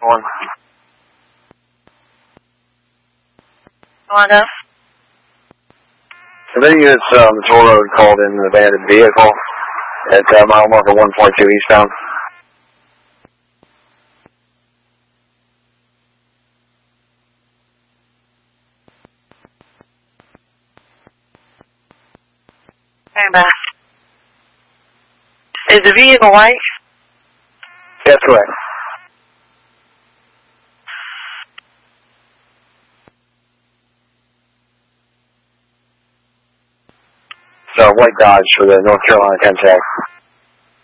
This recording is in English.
One. Wanda? The units the toll road called in an abandoned vehicle at mile marker 142 eastbound. Stand by. Is the vehicle white? That's correct. White Dodge for the North Carolina contact.